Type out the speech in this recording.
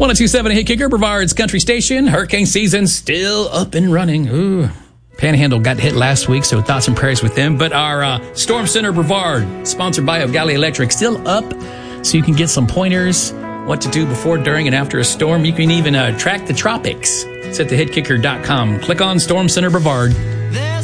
102.7 Hit Kicker, Brevard's country station. Hurricane season still up and running. Ooh. Panhandle got hit last week, so thoughts and prayers with them. But our Storm Center Brevard, sponsored by O'Galley Electric, still up, so you can get some pointers, what to do before, during, and after a storm. You can even track the tropics. It's at thehitkicker.com. Click on Storm Center Brevard.